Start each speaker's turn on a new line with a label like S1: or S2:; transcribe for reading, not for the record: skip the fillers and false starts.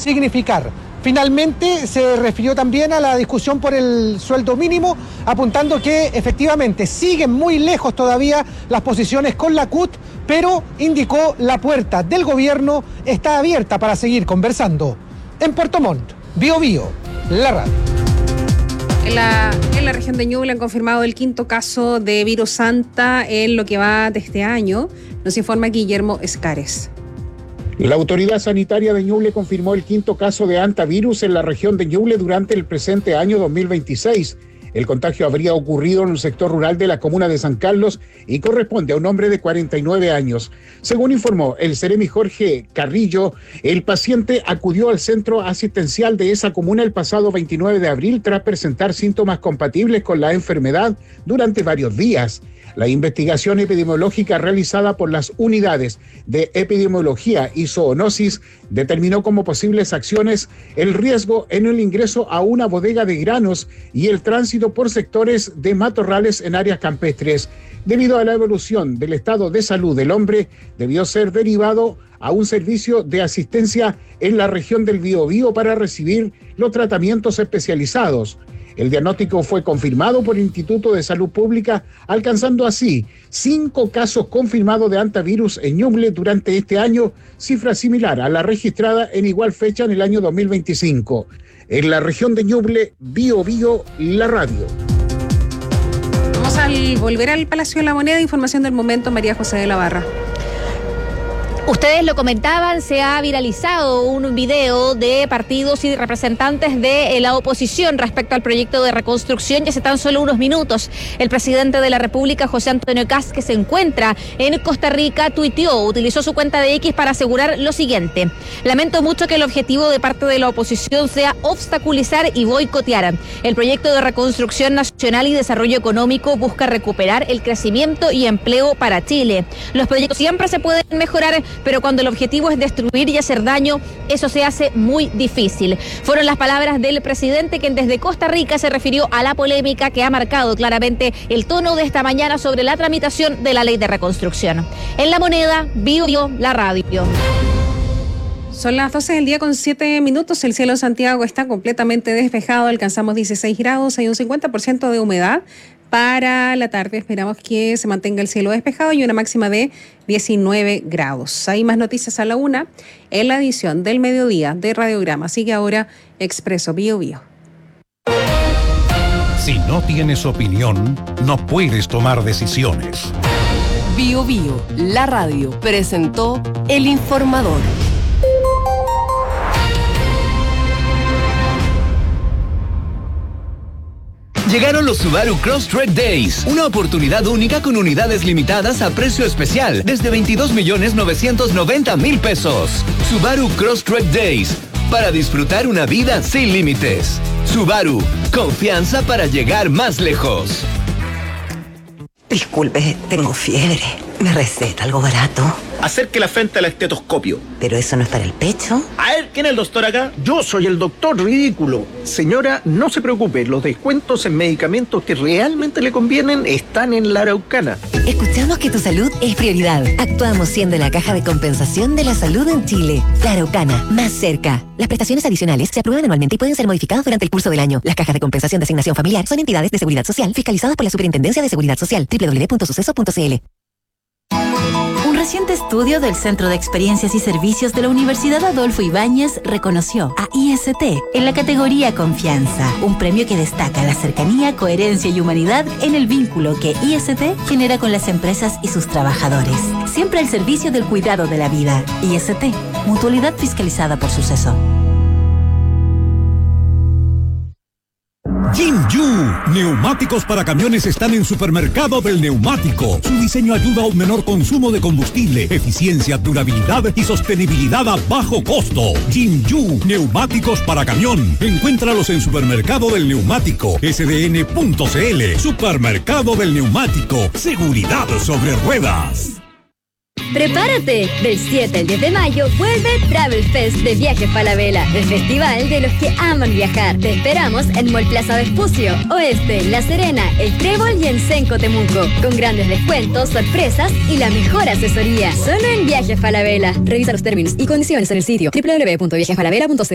S1: significar. Finalmente se refirió también a la discusión por el sueldo mínimo, apuntando que efectivamente siguen muy lejos todavía las posiciones con la CUT, pero indicó la puerta del gobierno está abierta para seguir conversando. En Puerto Montt, Bío Bío, la radio.
S2: En la región de Ñuble han confirmado el 5º caso de virus Santa en lo que va de este año. Nos informa Guillermo Escares.
S3: La autoridad sanitaria de Ñuble confirmó el 5º caso de hantavirus en la región de Ñuble durante el presente año 2026. El contagio habría ocurrido en un sector rural de la comuna de San Carlos y corresponde a un hombre de 49 años. Según informó el Seremi Jorge Carrillo, el paciente acudió al centro asistencial de esa comuna el pasado 29 de abril tras presentar síntomas compatibles con la enfermedad durante varios días. La investigación epidemiológica realizada por las unidades de epidemiología y zoonosis determinó como posibles acciones el riesgo en el ingreso a una bodega de granos y el tránsito por sectores de matorrales en áreas campestres. Debido a la evolución del estado de salud del hombre, debió ser derivado a un servicio de asistencia en la región del Biobío para recibir los tratamientos especializados. El diagnóstico fue confirmado por el Instituto de Salud Pública, alcanzando así 5 casos confirmados de hantavirus en Ñuble durante este año, cifra similar a la registrada en igual fecha en el año 2025. En la región de Ñuble, Bío Bío, la radio.
S2: Vamos a volver al Palacio de la Moneda. Información del momento, María José de la Barra.
S4: Ustedes lo comentaban, se ha viralizado un video de partidos y representantes de la oposición respecto al proyecto de reconstrucción. Y hace tan solo unos minutos, el presidente de la República, José Antonio Kast, que se encuentra en Costa Rica, utilizó su cuenta de X para asegurar lo siguiente: lamento mucho que el objetivo de parte de la oposición sea obstaculizar y boicotear. El proyecto de reconstrucción nacional y desarrollo económico busca recuperar el crecimiento y empleo para Chile. Los proyectos siempre se pueden mejorar, pero cuando el objetivo es destruir y hacer daño, eso se hace muy difícil. Fueron las palabras del presidente, quien desde Costa Rica se refirió a la polémica que ha marcado claramente el tono de esta mañana sobre la tramitación de la ley de reconstrucción. En La Moneda, Bío Bío, la radio.
S2: Son las 12 del día con 7 minutos. El cielo de Santiago está completamente despejado. Alcanzamos 16 grados. Hay un 50% de humedad. Para la tarde esperamos que se mantenga el cielo despejado y una máxima de 19 grados. Hay más noticias a la 1 en la edición del mediodía de Radiograma. Sigue ahora Expreso Bío Bío.
S5: Si no tienes opinión, no puedes tomar decisiones.
S6: Bío Bío, la radio, presentó El Informador.
S7: Llegaron los Subaru Crosstrek Days, una oportunidad única con unidades limitadas a precio especial desde 22.990.000 pesos. Subaru Crosstrek Days, para disfrutar una vida sin límites. Subaru, confianza para llegar más lejos.
S8: Disculpe, tengo fiebre. ¿Me receta algo barato?
S9: Acerque la frente al estetoscopio.
S8: ¿Pero eso no es para el pecho?
S9: A ver, ¿quién es el doctor acá?
S10: Yo soy el doctor ridículo. Señora, no se preocupe, los descuentos en medicamentos que realmente le convienen están en la Araucana.
S11: Escuchamos que tu salud es prioridad. Actuamos siendo la caja de compensación de la salud en Chile. La Araucana, más cerca. Las prestaciones adicionales se aprueban anualmente y pueden ser modificadas durante el curso del año. Las cajas de compensación de asignación familiar son entidades de seguridad social fiscalizadas por la Superintendencia de Seguridad Social. www.suceso.cl.
S12: Un reciente estudio del Centro de Experiencias y Servicios de la Universidad Adolfo Ibáñez reconoció a IST en la categoría Confianza, un premio que destaca la cercanía, coherencia y humanidad en el vínculo que IST genera con las empresas y sus trabajadores. Siempre al servicio del cuidado de la vida. IST, mutualidad fiscalizada por Suceso.
S5: Jinju, neumáticos para camiones están en Supermercado del Neumático. Su diseño ayuda a un menor consumo de combustible, eficiencia, durabilidad y sostenibilidad a bajo costo. Jinju, neumáticos para camión. Encuéntralos en Supermercado del Neumático, sdn.cl. Supermercado del Neumático, seguridad sobre ruedas.
S13: Prepárate, del 7 al 10 de mayo vuelve Travel Fest de Viajes Falabella, el festival de los que aman viajar. Te esperamos en Mall Plaza Vespucio, Oeste, La Serena, El Trébol y en Senco Temuco, con grandes descuentos, sorpresas y la mejor asesoría. Solo en Viajes Falabella. Revisa los términos y condiciones en el sitio www.viajesfalabella.cl.